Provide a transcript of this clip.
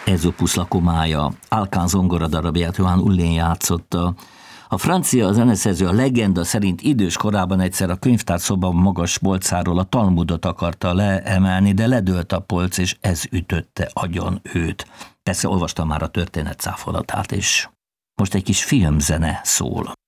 Ezopusz lakomája, Alkan zongoradarabját Johann Ullén játszotta. A francia zeneszerző a legenda szerint idős korában egyszer a könyvtárszoba magas polcáról a Talmudot akarta leemelni, de ledőlt a polc, és ez ütötte agyon őt. Persze olvastam már a történet cáfolatát is. Most egy kis filmzene szól.